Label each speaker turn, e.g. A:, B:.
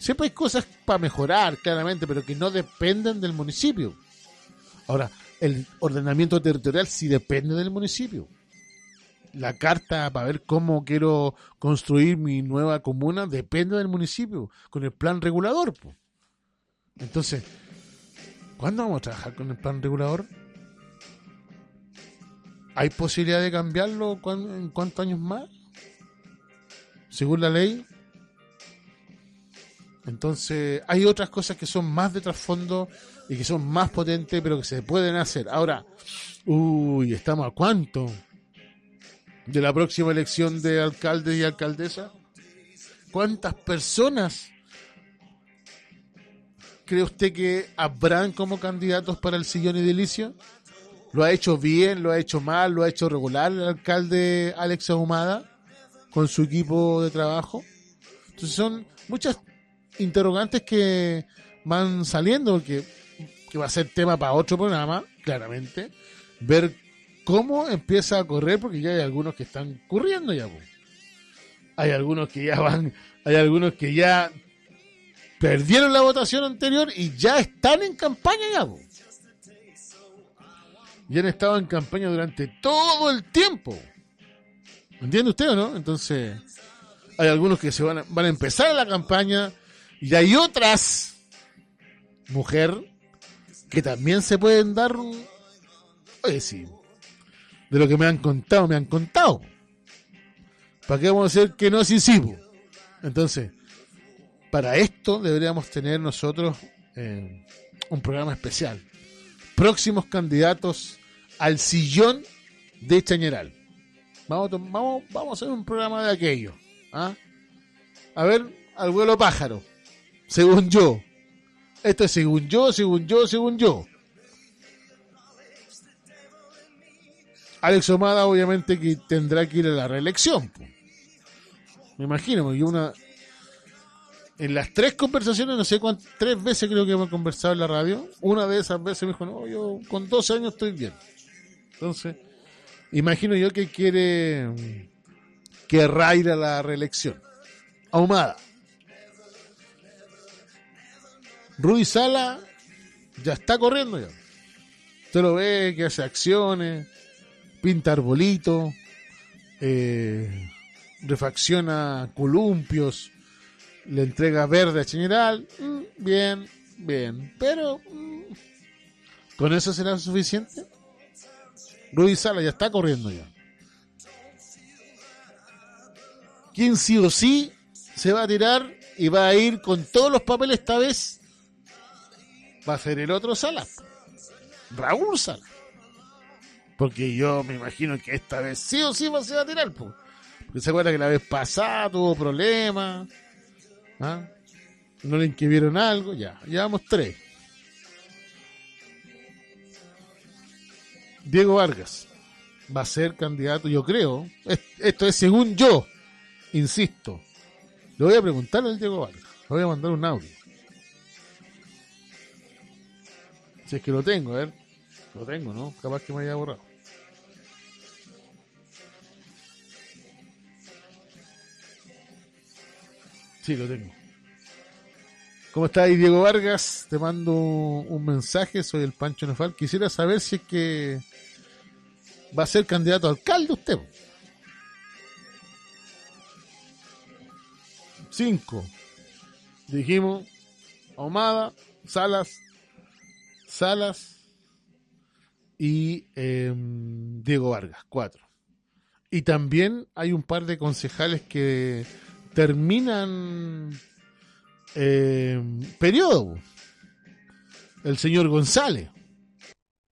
A: Siempre hay cosas para mejorar, claramente, pero que no dependen del municipio. Ahora, el ordenamiento territorial sí depende del municipio. La carta para ver cómo quiero construir mi nueva comuna depende del municipio, con el plan regulador. Po. Entonces, ¿cuándo vamos a trabajar con el plan regulador? ¿Hay posibilidad de cambiarlo en cuántos años más? Según la ley. Entonces, hay otras cosas que son más de trasfondo y que son más potentes, pero que se pueden hacer. Ahora, ¿estamos a cuánto de la próxima elección de alcaldes y alcaldesas? ¿Cuántas personas cree usted que habrán como candidatos para el sillón edilicio? ¿Lo ha hecho bien, lo ha hecho mal, lo ha hecho regular el alcalde Alex Ahumada con su equipo de trabajo? Entonces son muchas interrogantes que van saliendo, que va a ser tema para otro programa, claramente, ver cómo empieza a correr, porque ya hay algunos que están corriendo ya, pues. Hay algunos que ya hay algunos que ya perdieron la votación anterior y ya están en campaña ya, pues. Y han estado en campaña durante todo el tiempo. ¿Entiende usted o no? Entonces, hay algunos que se van a empezar la campaña y hay otras, mujer, que también se pueden dar, oye, sí, de lo que me han contado. ¿Para qué vamos a decir que no, sí? Entonces, para esto deberíamos tener nosotros un programa especial. Próximos candidatos al sillón de Chañaral. Vamos a hacer un programa de aquello. ¿Ah? A ver, al vuelo pájaro. Según yo. Esto es según yo. Alex Ahumada obviamente que tendrá que ir a la reelección. Po. Me imagino, porque en las 3 conversaciones, no sé cuántas, 3 veces creo que hemos conversado en la radio, una de esas veces me dijo, no, yo con 12 años estoy bien. Entonces, imagino yo que querrá ir a la reelección. Ahumada. Rudy Sala ya está corriendo ya. Usted lo ve que hace acciones, pinta arbolitos, refacciona columpios, le entrega verde a Chañaral. Bien, pero ¿con eso será suficiente? Rudy Sala ya está corriendo ya. ¿Quién sí o sí se va a tirar y va a ir con todos los papeles esta vez? Va a ser el otro Sala, Raúl Sala. Porque yo me imagino que esta vez sí o sí se va a tirar, po. Porque se acuerda que la vez pasada tuvo problemas. ¿Ah? No le inquirieron algo, ya. Llevamos 3. Diego Vargas va a ser candidato, yo creo. Esto es según yo, insisto. Le voy a preguntar al Diego Vargas. Le voy a mandar un audio. Si es que lo tengo, a ver. Lo tengo, ¿no? Capaz que me haya borrado. Sí, lo tengo. ¿Cómo está ahí, Diego Vargas? Te mando un mensaje. Soy el Pancho Nefal. Quisiera saber si es que va a ser candidato a alcalde usted. 5. Dijimos Ahumada, Salas y Diego Vargas, 4. Y también hay un par de concejales que terminan periodo. El señor González.